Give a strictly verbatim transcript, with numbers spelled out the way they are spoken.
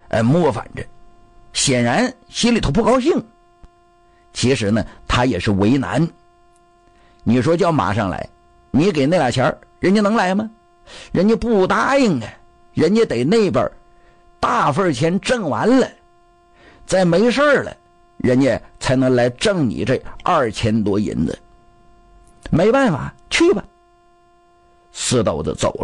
呃磨翻着，显然心里头不高兴。其实呢，他也是为难。你说叫马上来，你给那俩钱人家能来吗？人家不答应啊，人家得那边大份钱挣完了，再没事了，人家才能来挣你这二千多银子。没办法，去吧。四豆子走了。